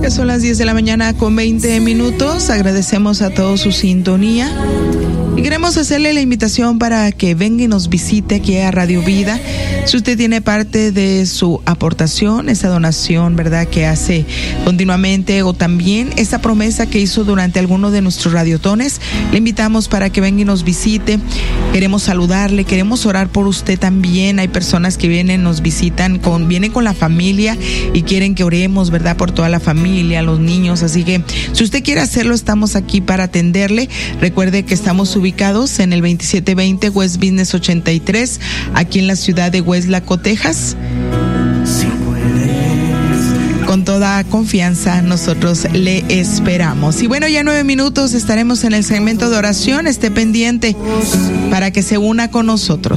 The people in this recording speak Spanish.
Ya son las 10 de la mañana con 20 minutos. Agradecemos a todos su sintonía. Y queremos hacerle la invitación para que venga y nos visite aquí a Radio Vida. Si usted tiene parte de su aportación, esa donación, ¿verdad?, que hace continuamente, o también esa promesa que hizo durante alguno de nuestros radiotones, le invitamos para que venga y nos visite. Queremos saludarle, queremos orar por usted también. Hay personas que vienen, nos visitan, vienen con la familia y quieren que oremos, ¿verdad?, por toda la familia, los niños. Así que si usted quiere hacerlo, estamos aquí para atenderle. Recuerde que estamos ubicados en el 2720 West Business 83, aquí en la ciudad de Weslaco, Texas. Con toda confianza nosotros le esperamos. Y bueno, ya 9 minutos estaremos en el segmento de oración. Esté pendiente para que se una con nosotros.